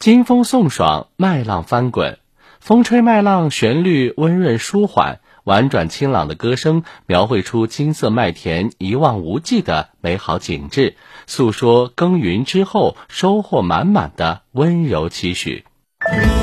金风送爽，麦浪翻滚，风吹麦浪，旋律温润舒缓，婉转清朗的歌声描绘出金色麦田一望无际的美好景致，诉说耕耘之后收获满满的温柔期许。